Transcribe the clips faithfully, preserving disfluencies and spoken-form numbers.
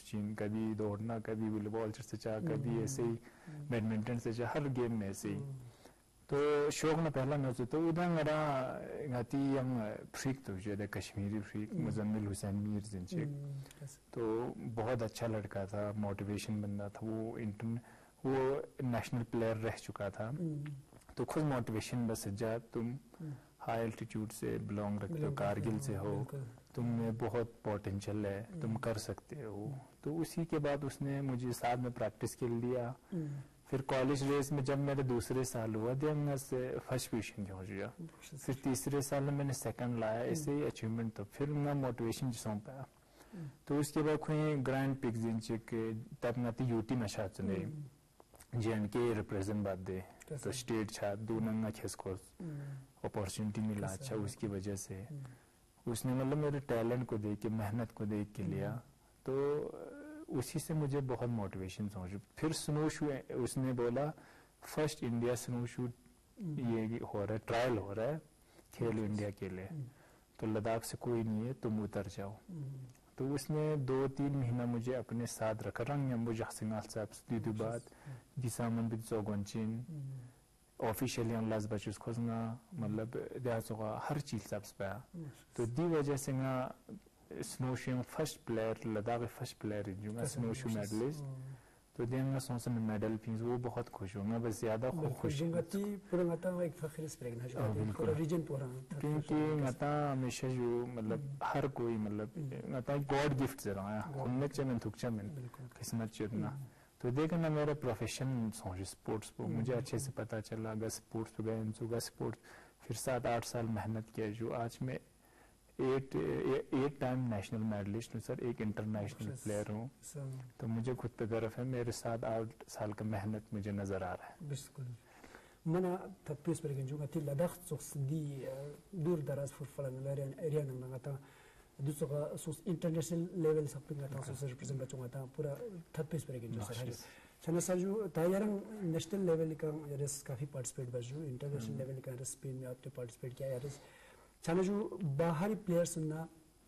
چین کبھی دوڑنا کبھی والی بال سے چاہ کبھی ایسے ہی بیڈمنٹن سے چاہ ہر گیم میں ایسے ہی تو شوق نہ پہلا میں تو ادھر میرا گاتی یم فریق تو جو ہے کشمیری فریق مزمل حسین میر زنچک تو بہت اچھا لڑکا تھا موٹیویشن بندہ تھا وہ انٹر وہ نیشنل پلیئر رہ چکا تھا تو خود موٹیویشن بس جا تم ہائی الٹیٹیوڈ سے بلانگ رکھتے ہو کارگل سے ہو تم میں بہت پوٹینشیل ہے تم کر سکتے ہو تو اسی کے بعد اس نے مجھے ساتھ میں پریکٹس کے لیا پھر کالج ریس میں جب میرے دوسرے سال ہوا دن میں سے فرسٹ پوزیشن پہ پہنچ گیا پھر تیسرے سال میں میں نے سیکنڈ لایا ایسے ہی اچیومنٹ تو پھر میں موٹیویشن جسوں پایا تو اس کے بعد کوئی گرینڈ پک زنچک تب نہ یو ٹی میں شاید چلے جے اینڈ کے ریپرزینٹ بات دے تو اسٹیٹ چھات دو ننگا کھیس کو اپارچونٹی ملا اچھا اس کی وجہ سے اس نے مطلب میرے ٹیلنٹ کو دیکھ کے محنت کو دیکھ کے لیا تو اسی سے مجھے بہت موٹیویشن سمجھ پھر سنو شو اس نے بولا فرسٹ انڈیا سنو شو یہ ہو رہا ہے ٹرائل ہو رہا ہے کھیلو انڈیا کے لیے تو لداخ سے کوئی نہیں ہے تم اتر جاؤ تو اس نے دو تین مہینہ مجھے اپنے ساتھ رکھا رنگ یمبو جحسنگال صاحب دیدو بات دیسامن بد سوگونچین آفیشیلی اللہ بچوس کھوزنا مطلب دیاسوگا ہر چیز سب پایا تو دی وجہ سے نا سنو شو first player Ladakh first player جو میں سنو شو میڈلسٹ تو دین میں سوچا میں میڈل پینس وہ بہت خوش ہوں میں بس زیادہ خوش ہوں کیونکہ نتا ہمیشہ جو مطلب ہر کوئی مطلب نتا گاڈ گفٹ سے رہا ہے خنت چمن تھک چمن قسمت چتنا تو دیکھا نا میرا پروفیشن سوچ اسپورٹس کو مجھے اچھے سے پتا چلا اگر اسپورٹس پہ گئے انسو گا اسپورٹس پھر سات آٹھ سال محنت کیا جو آج میں at at time national medalist ہوں سر ایک انٹرنیشنل پلیئر ہوں تو مجھے خود پہ گرف ہے میرے ساتھ آٹھ سال کا محنت مجھے نظر آ رہا ہے بالکل منا تپیس پر گنجو گتی لداخ سوس دی دور دراز فور فلان ایریا نگا تا دوسرا کا سوس انٹرنیشنل لیول سب پہ گتا سوس ریپرزینٹ بچوں گتا پورا تپیس پر گنجو سر چنا سر جو تایرن نیشنل لیول کا یارس کافی پارٹیسپیٹ بچو انٹرنیشنل لیول کا اسپین میں آپ نے پارٹیسپیٹ کیا یارس چنا جو باہری پلیئرس نا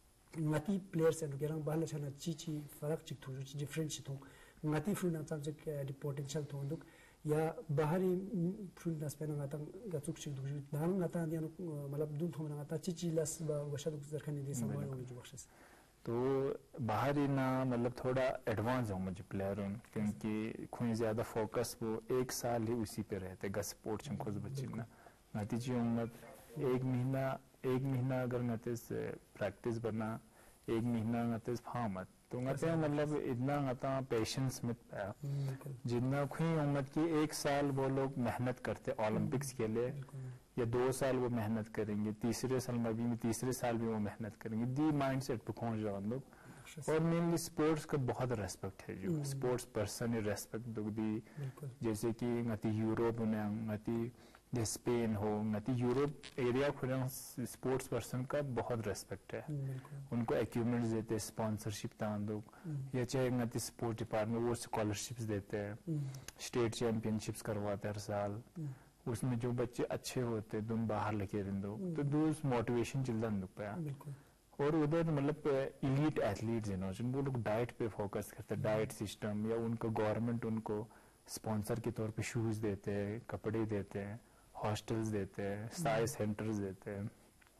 ngati players and gerang bahla chana chi chi farak chik thu chi different chi thu ngati fru na cham chik the potential thu nduk ya bahari fru na spena ngata ga chuk chik du dan ngata dia malab dun thu ngata chi chi las ba washaduk zarkhani de samay hone jo bakhsh تو باہر ہی نا مطلب تھوڑا advance ہوں مجھے player ہوں کیونکہ کوئی زیادہ فوکس وہ ایک سال ہی اسی پہ رہتے گا سپورٹس میں خود بچے نا نتیجے امت ایک مہینہ ایک مہینہ اگر نتیز پریکٹس بنا ایک مہینہ نتیز فامت تو نتے مطلب اتنا نتا پیشنس مت پایا جتنا کوئی امت کی ایک سال وہ لوگ محنت کرتے اولمپکس کے لیے یا دو سال وہ محنت کریں گے تیسرے سال میں بھی تیسرے سال بھی وہ محنت کریں گے دی مائنڈ سیٹ پہ پہنچ جاؤ ہم لوگ اور مینلی اسپورٹس کا بہت ریسپیکٹ ہے جو اسپورٹس پرسن ریسپیکٹ دو دی جیسے کہ نتی یوروپ نے نتی اسپین ہو نتی یوروپ ایریا کھلے اسپورٹس پرسن کا بہت ریسپیکٹ ہے ان کو ایکوپمنٹس دیتے ہیں اسپانسرشپ تان لوگ یا چاہے نتی اسپورٹ ڈپارٹمنٹ وہ اسکالرشپس دیتے ہیں اسٹیٹ چیمپئن شپس کرواتے ہر سال اس میں جو بچے اچھے ہوتے دن باہر لگے رہندو تو دوس موٹیویشن چلتا دکھ پایا اور ادھر مطلب ایلیٹ ایتھلیٹس ہیں جن وہ لوگ ڈائٹ پہ فوکس کرتے ڈائٹ سسٹم یا ان کو گورنمنٹ ان کو اسپانسر کے طور پہ شوز دیتے ہیں کپڑے دیتے ہیں ہاسٹلز دیتے ہیں سائز سینٹرز دیتے ہیں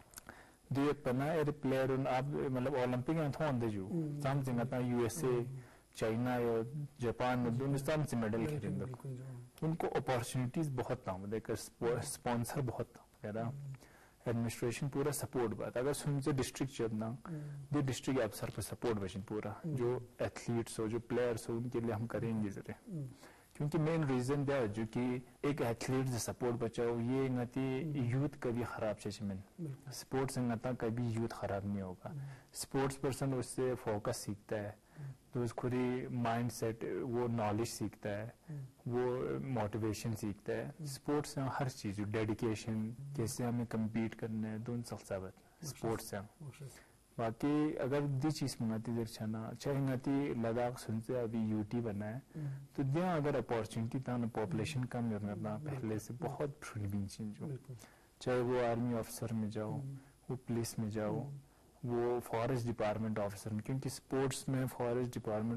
دو ایک پنا ایرے پلیئر آپ مطلب اولمپک میں تھا اندے جو سام سے مطلب یو ایس اے چائنا یا جاپان میں ہندوستان سے میڈل کھیلیں گے ان کو اپارچونیٹیز بہت تھا دیکھ اسپانسر بہت تھا ایڈمنسٹریشن پورا سپورٹ بات اگر سن سے ڈسٹرکٹ چلنا دی ڈسٹرکٹ افسر پہ سپورٹ بچن پورا جو ایتھلیٹس ہو جو پلیئرس ہو ان کے لیے ہم کریں گے ضرور کیونکہ مین ریزن دیا جو کہ ایک ایتھلیٹ سے سپورٹ بچاؤ یہ نتی یوتھ کبھی خراب چیز میں سپورٹ سے نتا کبھی یوتھ خراب نہیں ہوگا سپورٹس پرسن اس سے فوکس سیکھتا ہے تو اس کو مائنڈ سیٹ وہ نالج سیکھتا ہے وہ موٹیویشن سیکھتا ہے اسپورٹس سے ہر چیز ڈیڈیکیشن کیسے ہمیں کمپیٹ کرنا ہے دون سلسابت اسپورٹس سے باقی اگر دی چیز منگاتی دیر چھنا چاہے نتی لداخ سنتے ابھی یو ٹی بنا ہے تو دیا اگر اپارچونٹی تھا نا پاپولیشن کم کرنا پہلے سے بہت پھول بین چینج ہو چاہے وہ آرمی آفیسر میں جاؤ وہ پولیس میں جاؤ وہ فارسٹ ڈپارٹمنٹ آفیسر میں کیونکہ اسپورٹس میں فارسٹ ڈپارٹمنٹ